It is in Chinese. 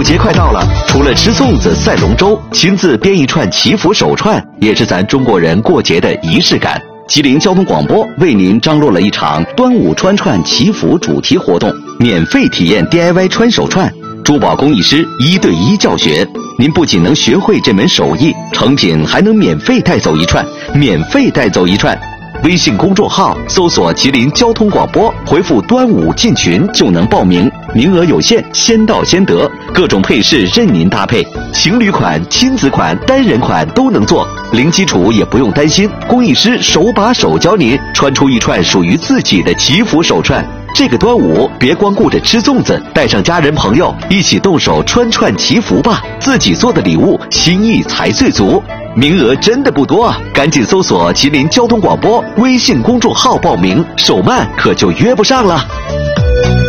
节快到了，除了吃粽子、赛龙舟，亲自编一串祈福手串，也是咱中国人过节的仪式感。吉林交通广播为您张罗了一场端午穿串祈福主题活动，免费体验 DIY 穿手串，珠宝工艺师1对1教学。您不仅能学会这门手艺，成品还能免费带走一串，免费带走一串。微信公众号搜索吉林交通广播，回复端午进群就能报名，名额有限，先到先得，各种配饰任您搭配，情侣款、亲子款、单人款都能做，零基础也不用担心，工艺师手把手教您穿出一串属于自己的祈福手串。这个端午别光顾着吃粽子，带上家人朋友一起动手穿串祈福吧，自己做的礼物心意才最足。名额真的不多啊，赶紧搜索吉林交通广播微信公众号报名，手慢可就约不上了。